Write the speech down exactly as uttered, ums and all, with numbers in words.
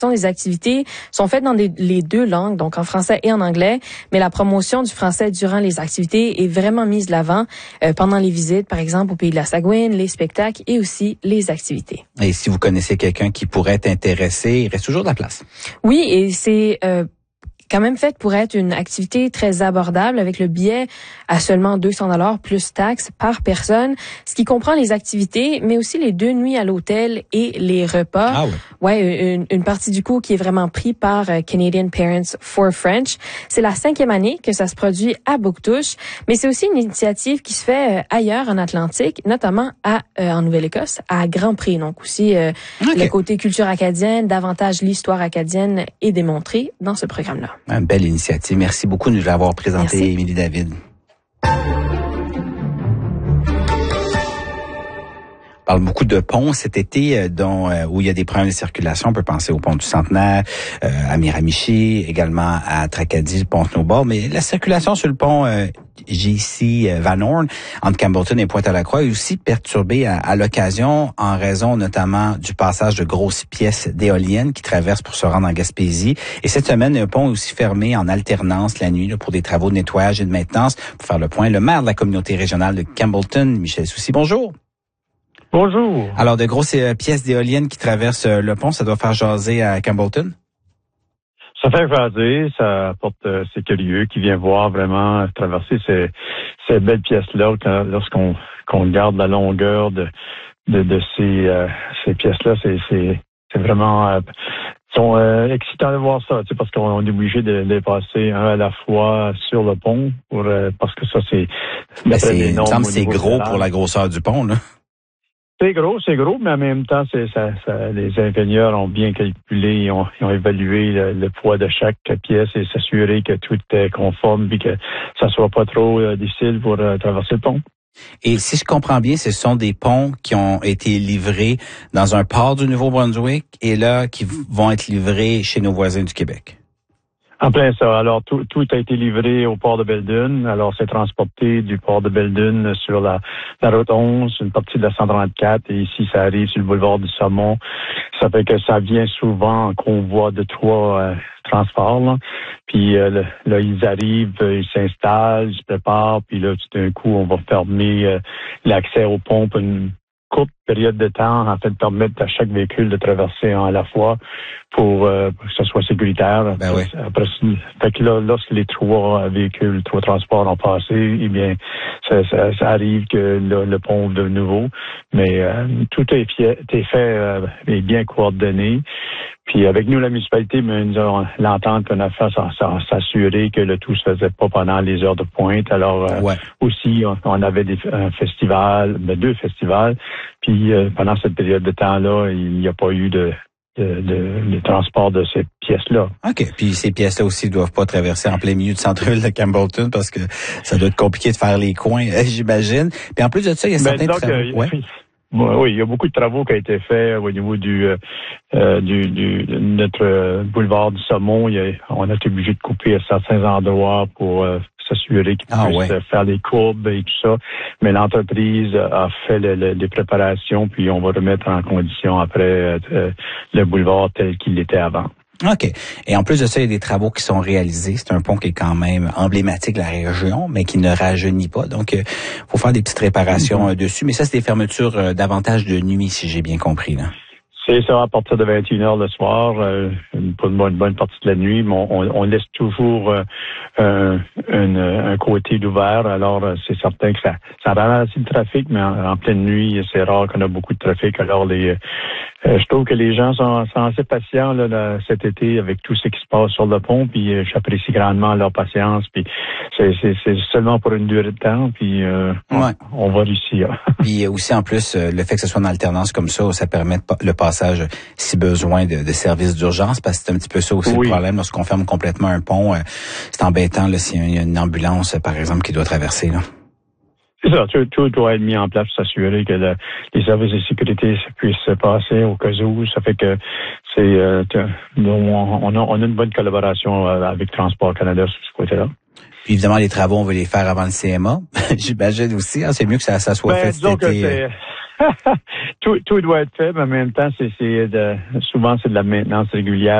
des activités sont faites dans des, les deux langues, donc en français et en anglais, mais la promotion du français durant les activités est vraiment mise de l'avant euh, pendant les visites, par exemple au Pays de la Sagouine, les spectacles et aussi les activités. Et si vous connaissez quelqu'un qui pourrait être intéressé, il reste toujours de la place. Oui, et c'est euh, quand même fait pour être une activité très abordable avec le billet à seulement deux cents dollars plus taxes par personne, ce qui comprend les activités, mais aussi les deux nuits à l'hôtel et les repas. Ah oui. Ouais, une, une partie du coût qui est vraiment pris par uh, Canadian Parents for French. C'est la cinquième année que ça se produit à Bouctouche, mais c'est aussi une initiative qui se fait euh, ailleurs en Atlantique, notamment à euh, en Nouvelle-Écosse, à Grand Prix. Donc aussi euh, okay. Le côté culture acadienne, davantage l'histoire acadienne est démontrée dans ce programme-là. Une belle initiative. Merci beaucoup de nous l'avoir présenté, Merci. Émilie David. On parle beaucoup de ponts cet été dont euh, où il y a des problèmes de circulation. On peut penser au pont du Centenaire, euh, à Miramichi, également à Tracadie, le pont Snowball. Mais la circulation sur le pont euh, J C Van Horn entre Campbellton et Pointe-à-la-Croix est aussi perturbée à, à l'occasion en raison notamment du passage de grosses pièces d'éoliennes qui traversent pour se rendre en Gaspésie. Et cette semaine, le pont est aussi fermé en alternance la nuit là, pour des travaux de nettoyage et de maintenance. Pour faire le point, le maire de la communauté régionale de Campbellton, Michel Soucy, bonjour. Bonjour. Alors, de grosses euh, pièces d'éoliennes qui traversent euh, le pont, ça doit faire jaser à Campbellton? Ça fait jaser, ça apporte, euh, c'est curieux qui vient voir vraiment traverser ces, ces belles pièces-là quand, lorsqu'on qu'on garde la longueur de, de, de ces, euh, ces pièces-là. C'est, c'est, c'est vraiment euh, sont euh, excitants de voir ça, tu sais, parce qu'on est obligé de les passer un à la fois sur le pont pour euh, parce que ça, c'est... Ben c'est il me semble que c'est gros pour la grosseur du pont, là. C'est gros, c'est gros, mais en même temps, c'est ça, ça les ingénieurs ont bien calculé, ils ont, ils ont évalué le, le poids de chaque pièce et s'assurer que tout est conforme puis que ça soit pas trop euh, difficile pour euh, traverser le pont. Et si je comprends bien, ce sont des ponts qui ont été livrés dans un port du Nouveau-Brunswick et là, qui vont être livrés chez nos voisins du Québec. En plein ça. Alors, tout, tout a été livré au port de Belledune. Alors, c'est transporté du port de Belledune sur la, la route onze, une partie de la cent trente-quatre. Et ici, ça arrive sur le boulevard du Saumon. Ça fait que ça vient souvent en convoi de trois euh, transports. Là. Puis euh, là, ils arrivent, ils s'installent, ils se préparent. Puis là, tout d'un coup, on va fermer euh, l'accès aux pompes une courte période de temps, en fait, permettre à chaque véhicule de traverser à la fois pour, euh, pour que ce soit sécuritaire. Ben oui. Après, fait que là, lorsque les trois véhicules, trois transports ont passé, eh bien, ça, ça, ça arrive que le, le pont de nouveau. Mais euh, tout est fait, est fait euh, est bien coordonné. Puis avec nous, la municipalité, nous avons l'entente qu'on a fait sans s'assurer que le tout se faisait pas pendant les heures de pointe. Alors euh, ouais. aussi, on, on avait des, un festival, ben, deux festivals. Puis euh, pendant cette période de temps-là, il n'y a pas eu de, de, de, de transport de ces pièces-là. OK. Puis ces pièces-là aussi ne doivent pas traverser en plein milieu du centre-ville de Campbellton parce que ça doit être compliqué de faire les coins, j'imagine. Puis en plus de ça, il y a certains ben, travaux. Euh, ouais. Oui, il y a beaucoup de travaux qui ont été faits au niveau du euh, du, du de notre boulevard du Saumon. Il y a, on a été obligé de couper à certains endroits pour euh, s'assurer qu'ils ah, puissent ouais. faire les courbes et tout ça. Mais l'entreprise a fait le, le, les préparations, puis on va remettre en condition après euh, le boulevard tel qu'il était avant. OK. Et en plus de ça, il y a des travaux qui sont réalisés. C'est un pont qui est quand même emblématique de la région, mais qui ne rajeunit pas. Donc, il euh, faut faire des petites réparations mm-hmm. euh, dessus. Mais ça, c'est des fermetures euh, davantage de nuit, si j'ai bien compris, là. C'est ça, à partir de vingt et une heures le soir, euh, pour une bonne, bonne partie de la nuit, mais on, on laisse toujours euh, un, un, un côté d'ouvert. Alors, c'est certain que ça, ça ralentit le trafic, mais en, en pleine nuit, c'est rare qu'on a beaucoup de trafic. Alors, les, euh, je trouve que les gens sont, sont assez patients là, là, cet été avec tout ce qui se passe sur le pont, puis euh, j'apprécie grandement leur patience. Puis c'est, c'est, c'est seulement pour une durée de temps, puis euh, ouais. on, on va réussir. Puis aussi, en plus, le fait que ce soit en alternance comme ça, ça permet le passage, si besoin, de, de services d'urgence, parce que c'est un petit peu ça aussi oui. le problème. Lorsqu'on ferme complètement un pont, euh, c'est embêtant là, s'il y a une ambulance, par exemple, qui doit traverser. Là. C'est ça, tout, tout doit être mis en place pour s'assurer que le, les services de sécurité puissent se passer au cas où. Ça fait que c'est euh, on, on, a, on a une bonne collaboration avec Transport Canada sur ce côté-là. Puis évidemment, les travaux, on veut les faire avant le C M A. J'imagine aussi. Hein, c'est mieux que ça, ça soit ben, fait cet été. tout, tout doit être fait, mais en même temps, c'est, c'est de, souvent, c'est de la maintenance régulière.